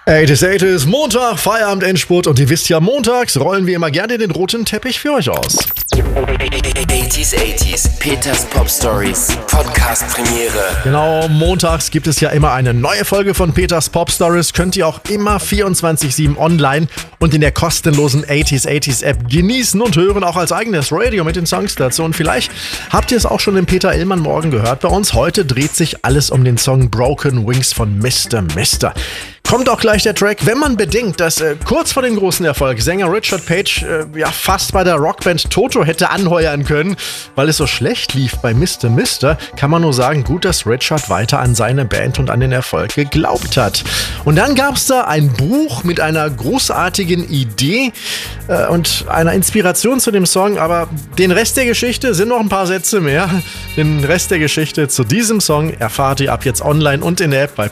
80s, Montag, Feierabend, Endspurt und ihr wisst ja, montags rollen wir immer gerne den roten Teppich für euch aus. 80s, Peters Pop Stories, Podcast Premiere. Genau, montags gibt es ja immer eine neue Folge von Peters Pop Stories. Könnt ihr auch immer 24/7 online und in der kostenlosen 80s App genießen und hören, auch als eigenes Radio mit den Songs dazu. Und vielleicht habt ihr es auch schon im Peter Illmann Morgen gehört bei uns. Heute dreht sich alles um den Song Broken Wings von Mr. Mister. Kommt auch gleich der Track, wenn man bedenkt, dass kurz vor dem großen Erfolg Sänger Richard Page fast bei der Rockband Toto hätte anheuern können, weil es so schlecht lief bei Mr. Mister, kann man nur sagen, gut, dass Richard weiter an seine Band und an den Erfolg geglaubt hat. Und dann gab es da ein Buch mit einer großartigen Idee und einer Inspiration zu dem Song, aber den Rest der Geschichte sind noch ein paar Sätze mehr. Den Rest der Geschichte zu diesem Song erfahrt ihr ab jetzt online und in der App bei